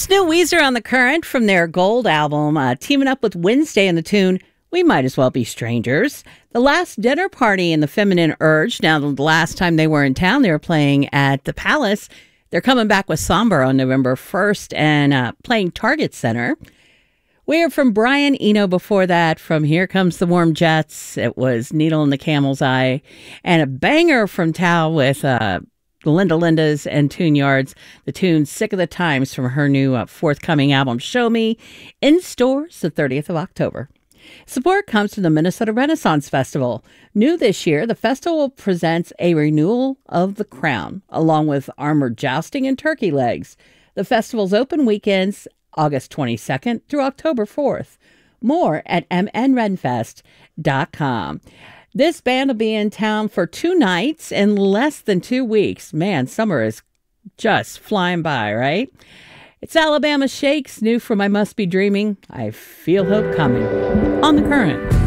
It's new Weezer on the Current from their Gold album, teaming up with Wednesday in the tune We Might As Well Be Strangers. The last dinner party in the Feminine Urge. Now, the last time they were in town, they were playing at the Palace. They're coming back with Somber on November 1st and playing Target Center. We heard from Brian Eno before that from Here Comes the Warm Jets. It was Needle in the Camel's Eye. And a banger from Tao with Linda Linda's and Tune Yards. The tune Sick of the Times from her new forthcoming album, Show Me, in stores the 30th of October. Support comes from the Minnesota Renaissance Festival. New this year, the festival presents a renewal of The Crown, along with armored jousting and turkey legs. The festival's open weekends August 22nd through October 4th. More at mnrenfest.com. This band will be in town for 2 nights in less than 2 weeks. Man, summer is just flying by, right? It's Alabama Shakes, new from I Must Be Dreaming. I Feel Hope Coming on The Current.